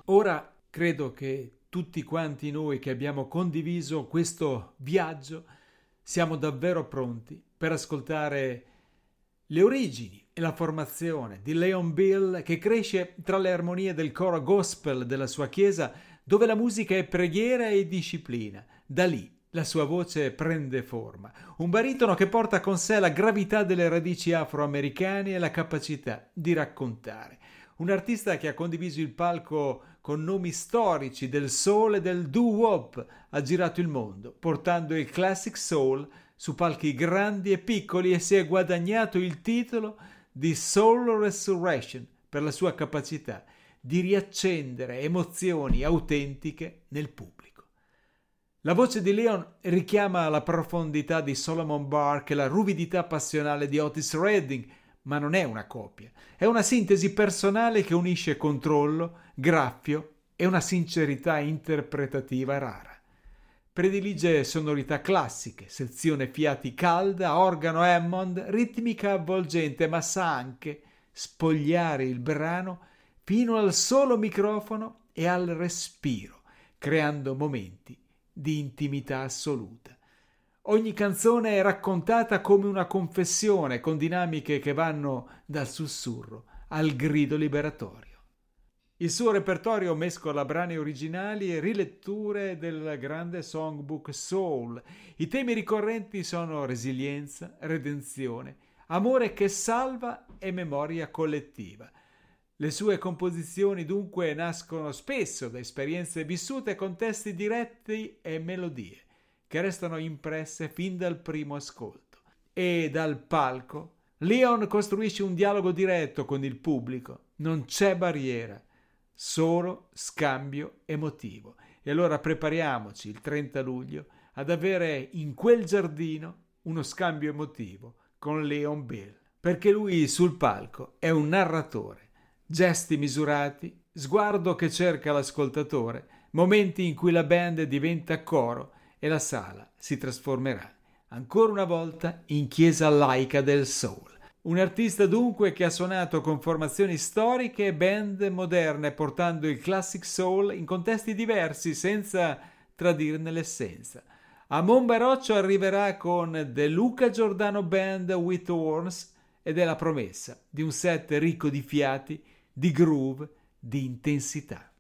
Ora credo che tutti quanti noi che abbiamo condiviso questo viaggio siamo davvero pronti per ascoltare le origini e la formazione di Leon Bill, che cresce tra le armonie del coro gospel della sua chiesa, dove la musica è preghiera e disciplina. Da lì la sua voce prende forma, un baritono che porta con sé la gravità delle radici afroamericane e la capacità di raccontare. Un artista che ha condiviso il palco con nomi storici del soul e del doo-wop, ha girato il mondo, portando il classic soul su palchi grandi e piccoli, e si è guadagnato il titolo di Soul Resurrection per la sua capacità di riaccendere emozioni autentiche nel pubblico. La voce di Leon richiama la profondità di Solomon Burke e la ruvidità passionale di Otis Redding, ma non è una copia, è una sintesi personale che unisce controllo, graffio e una sincerità interpretativa rara. Predilige sonorità classiche, sezione fiati calda, organo Hammond, ritmica avvolgente, ma sa anche spogliare il brano fino al solo microfono e al respiro, creando momenti di intimità assoluta. Ogni canzone è raccontata come una confessione, con dinamiche che vanno dal sussurro al grido liberatorio. Il suo repertorio mescola brani originali e riletture del grande songbook soul. I temi ricorrenti sono resilienza, redenzione, amore che salva e memoria collettiva. Le sue composizioni dunque nascono spesso da esperienze vissute con testi diretti e melodie che restano impresse fin dal primo ascolto. E dal palco Leon costruisce un dialogo diretto con il pubblico. Non c'è barriera, solo scambio emotivo. E allora prepariamoci il 30 luglio ad avere in quel giardino uno scambio emotivo con Leon Bill, perché lui sul palco è un narratore. Gesti misurati, sguardo che cerca l'ascoltatore, momenti in cui la band diventa coro e la sala si trasformerà ancora una volta in chiesa laica del soul. Un artista dunque che ha suonato con formazioni storiche e band moderne, portando il classic soul in contesti diversi senza tradirne l'essenza. A Monbaroccio arriverà con The Luca Giordano Band with Horns ed è la promessa di un set ricco di fiati, di groove, di intensità.